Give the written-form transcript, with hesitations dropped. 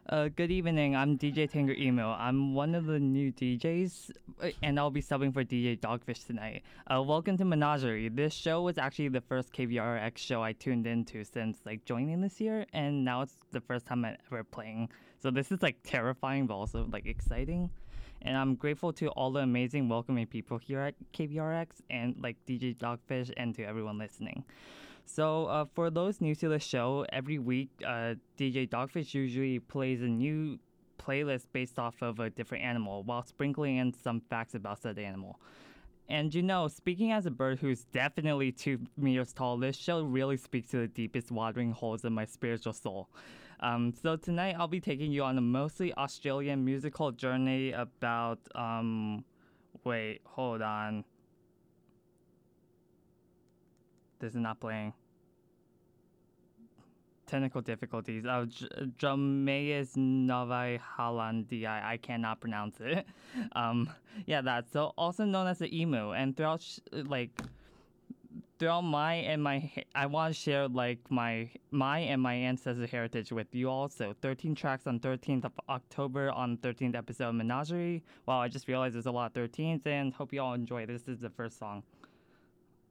Good evening. I'm DJ Tanger Emo. I'm one of the new DJs, and I'll be subbing for DJ Dogfish tonight. Welcome to Menagerie. This show was actually the first KVRX show I tuned into since joining this year, and now it's the first time I'm ever playing. So this is terrifying, but also exciting. And I'm grateful to all the amazing, welcoming people here at KVRX, and DJ Dogfish, and to everyone listening. So, for those new to the show, every week, DJ Dogfish usually plays a new playlist based off of a different animal while sprinkling in some facts about said animal. And speaking as a bird who's definitely 2 meters tall, this show really speaks to the deepest watering holes of my spiritual soul. So tonight I'll be taking you on a mostly Australian musical journey about, wait, hold on. This is not playing. Technical difficulties. Dromaeus Novae Hollandii. I cannot pronounce it. Yeah, that's so also known as the emu. And throughout I want to share my ancestor heritage with you all. So 13 tracks on 13th of October on 13th episode of Menagerie. Wow, I just realized there's a lot of 13s, and hope you all enjoy. This is the first song.